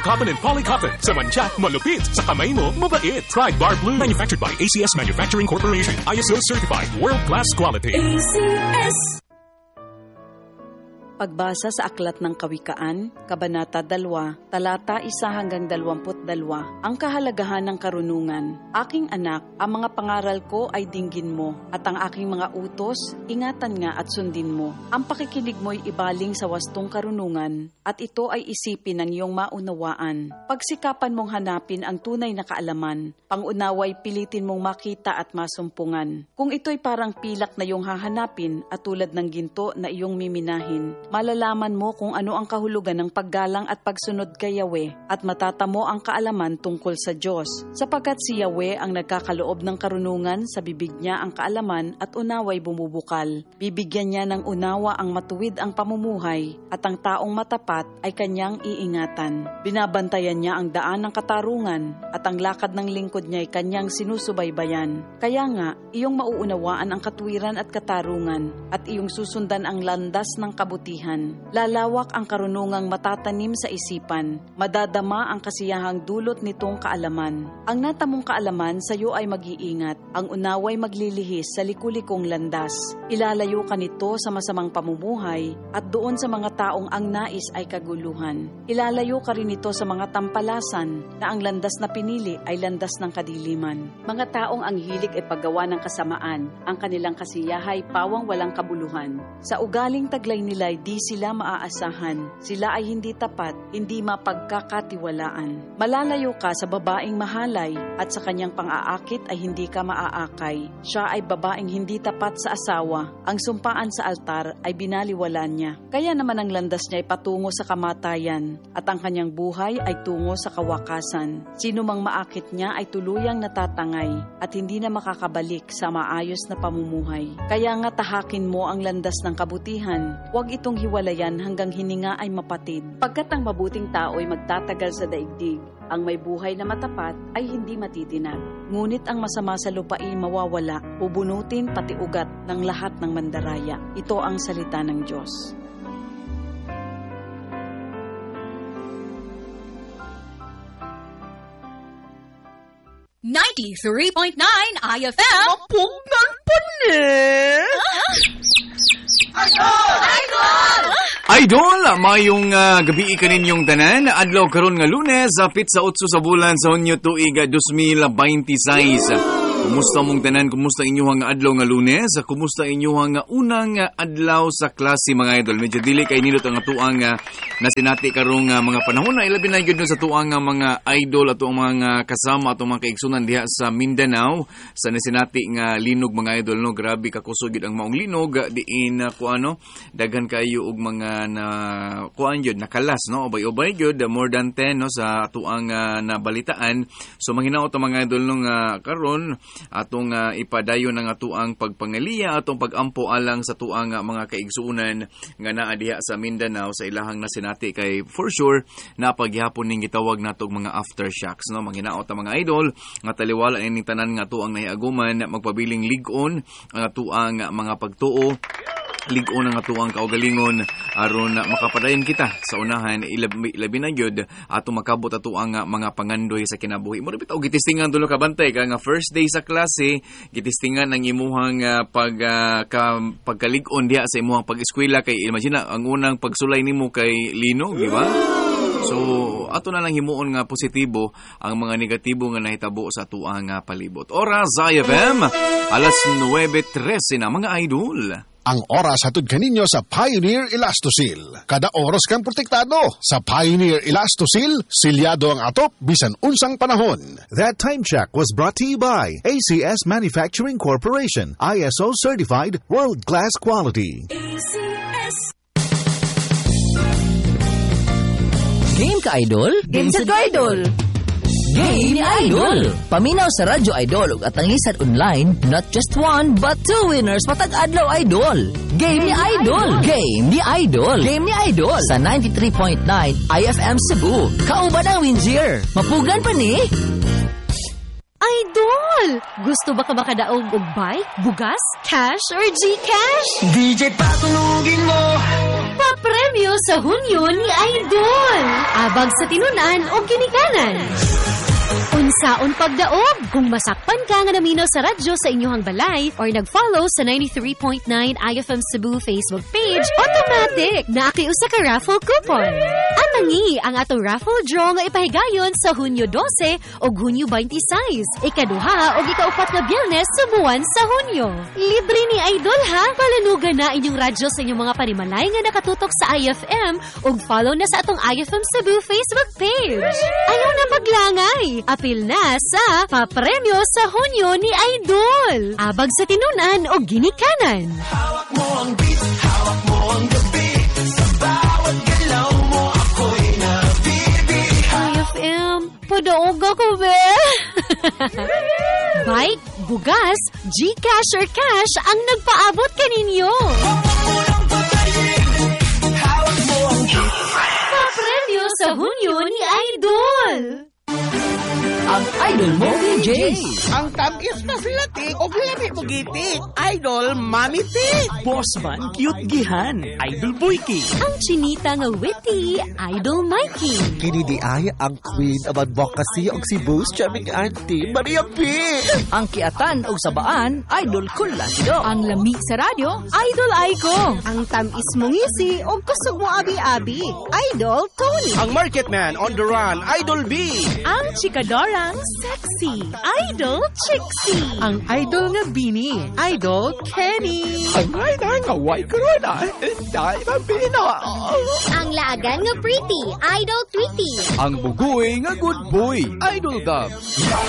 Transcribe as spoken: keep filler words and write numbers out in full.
Cotton and Polycotton. Sa mancha, malupit. Sa kamay mo, mabait. Try Bar Blue. Manufactured by A C S Manufacturing Corporation. I S O certified. World-class quality. A C S. Pagbasa sa Aklat ng Kawikaan, Kabanata two, Talata one hanggang dalawampu't dalawa, ang kahalagahan ng karunungan. Aking anak, ang mga pangaral ko ay dinggin mo, at ang aking mga utos, ingatan nga at sundin mo. Ang pakikinig mo'y ibaling sa wastong karunungan, at ito ay isipin ng iyong maunawaan. Pagsikapan mong hanapin ang tunay na kaalaman, pangunaway pilitin mong makita at masumpungan. Kung ito'y parang pilak na iyong hahanapin at tulad ng ginto na iyong miminahin, malalaman mo kung ano ang kahulugan ng paggalang at pagsunod kay Yahweh at matatamo ang kaalaman tungkol sa Diyos. Sapagkat si Yahweh ang nagkakaloob ng karunungan, sa bibig niya ang kaalaman at unaway bumubukal. Bibigyan niya ng unawa ang matuwid ang pamumuhay at ang taong matapat ay kanyang iingatan. Binabantayan niya ang daan ng katarungan at ang lakad ng lingkod niya ay kanyang sinusubaybayan. Kaya nga, iyong mauunawaan ang katuwiran at katarungan at iyong susundan ang landas ng kabutihan. Lalawak ang karunungang matatanim sa isipan. Madadama ang kasiyahang dulot nitong kaalaman. Ang natamong kaalaman sa iyo ay mag-iingat. Ang unaway maglilihis sa likulikong landas. Ilalayo ka nito sa masamang pamumuhay at doon sa mga taong ang nais ay kaguluhan. Ilalayo ka rin nito sa mga tampalasan na ang landas na pinili ay landas ng kadiliman. Mga taong ang hilig ay paggawa ng kasamaan. Ang kanilang kasiyahay pawang walang kabuluhan. Sa ugaling taglay nila di sila maaasahan. Sila ay hindi tapat, hindi mapagkakatiwalaan. Malalayo ka sa babaeng mahalay at sa kanyang pang-aakit ay hindi ka maaakay. Siya ay babaeng hindi tapat sa asawa. Ang sumpaan sa altar ay binaliwala niya. Kaya naman ang landas niya ay patungo sa kamatayan at ang kanyang buhay ay tungo sa kawakasan. Sino mang maakit niya ay tuluyang natatangay at hindi na makakabalik sa maayos na pamumuhay. Kaya nga tahakin mo ang landas ng kabutihan. Huwag itong hiwalayan hanggang hininga ay mapatid. Pagkat ang mabuting tao ay magtatagal sa daigdig, ang may buhay na matapat ay hindi matitinag. Ngunit ang masama sa lupain mawawala, bubunutin pati ugat ng lahat ng mandaraya. Ito ang salita ng Diyos. ninety-three point nine I F M. Mapugnan pa ni! Idol! Idol! Idol, mayong uh, gabi kaninyong tanan. Adlaw karon nga Lunes, sapit sa otso sa bulan sa Hunyo tuig twenty twenty-six. Kumusta mong tanan? Kumusta inyong nga adlaw nga Lunes? Kumusta inyong nga unang adlaw sa klase mga idol? Medyo dili kay nilot ang tuang uh, na sinati karong uh, mga panahon na ilabi na gyud sa tuang uh, mga idol at ang mga kasama at mga kaigsunan diha sa Mindanao sa nasinati nga linog mga idol no. Grabe ka kusog gyud ang maong linog diin uh, kuano daghan kayo og mga na kuan gyud nakalas no ubay-ubay gyud more than ten no sa tuang uh, nabalitaan. So manghinaot ang mga idol no nga karon atong uh, ipadayon ang atuang pagpangaliya atong pagampo alang sa tuang uh, mga kaigsuonan nga naa diha sa Mindanao sa ilahang nasinati kay for sure na paghihapon ning gitawag natog mga aftershocks no. Manghinaot ang mga idol nga taliwala ning tanan nga tuang nahiaguman magpabiling lig-on ang atuang uh, mga pagtuo lig-on ang atuang kaugalingon aron makapadayon kita sa unahan ilabi, ilabi na gyud ato makabot ato ang mga pangandoy sa kinabuhi. Mo bitaw gitistingan dulo ka bantay ka nga first day sa klase gitistingan ang imuhang uh, pag uh, ka, pagkalig-on diha sa imuhang pag-eskwela kay imagine ang unang pagsulay nimo kay linog, di ba? So ato na lang himuon nga positibo ang mga negatibo nga nahitabo sa tuang uh, palibot. Oras sa I F M alas nine trese na mga idol. Ang oras hatod kaninyo sa Pioneer Elastosil. Kada oras kang protektado. Sa Pioneer Elastosil, silyado ang atop bisan unsang panahon. That time check was brought to you by A C S Manufacturing Corporation, I S O certified, world-class quality. A C S. Game ka, Idol? Game sa Idol! Game ni Idol! Paminaw sa Radyo Idol ug atang lisad online, not just one, but two winners matag adlaw Idol! Game ni Idol! Game ni Idol! Game ni Idol! Sa ninety-three point nine I F M Cebu. Kauban ang Windsor. Mapugan pa ni? Idol! Gusto ba ka makadaog og bike, bugas, cash, or Gcash? D J patunugin mo Papremyo sa Hunyo ni Idol. Abag sa tinunan o ginikanan. Unsaon pagdaog kung masakpan ka nga naminaw sa radyo sa inyong balay or nag-follow sa ninety-three point nine I F M Cebu Facebook page, automatic nakiusa ka raffle coupon. Anangi ang atong raffle draw nga ipahigayon sa Hunyo twelve o Hunyo twenty-six, ikaduha o ikaupat nga Biyernes sa buwan sa Hunyo. Libre ni Idol ha, palanugan na inyong radyo sa inyong mga panimalay nga nakatutok sa I F M ug follow na sa atong I F M Cebu Facebook page. Ayaw na maglangay, apil na sa Papremyo sa Hunyo ni Idol. Abag sa tinunan o ginikanan. Hawak mo ang beat, hawak mo ang gabi. Sa bawat galaw mo ako'y nabibi. I F M, padaog ako be. Bike, bugas, Gcash or cash ang nagpaabot kaninyo. Hawak mo ang beat. Papremyo sa Hunyo ni Idol. Ang Idol mo D J. Ang tamis na silatik o lami mo gitik. Idol Mamitik. Bossman cute gihan. Idol Boyki. Ang chinita nga witty, Idol Mikey. Kini di ay ang queen of advocacy og Cebu's charming auntie Maria P. Ang kiatan o sabaan, Idol Kulasido. Ang lami sa radyo, Idol Aiko. Ang tamis mong ngisi o kusog mo abi-abi, Idol Tony. Ang marketman on the run, Idol B. Ang chikadorang sexy, Idol Chixie. Ang idol nga Bini. Idol Kenny. Ang ay nga white corona, dahil mabina. Ang laagan nga pretty, Idol Tweety. Ang bugoy nga good boy, Idol Dub.